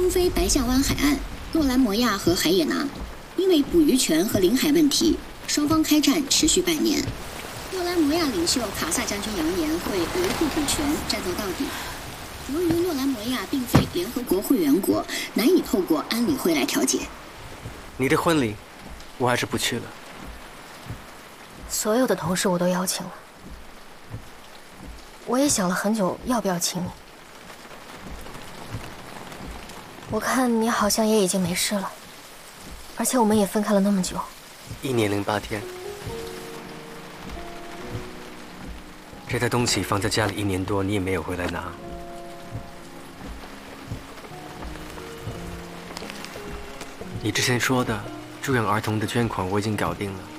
东非白象湾海岸、诺兰摩亚和海也拿，因为捕鱼权和领海问题，双方开战持续半年。诺兰摩亚领袖卡萨将军扬言会维护主权，战斗到底。由于诺兰摩亚并非联合国会员国，难以透过安理会来调解。 你的婚礼，我还是不去了。 所有的同事我都邀请了，我也想了很久要不要请你。我看你好像也已经没事了，而且我们也分开了那么久 ，1年零8天。这袋东西放在家里1年多，你也没有回来拿。你之前说的助养儿童的捐款我已经搞定了。